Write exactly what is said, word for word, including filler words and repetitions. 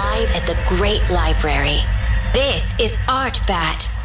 live at the Great Library. This is Art Bat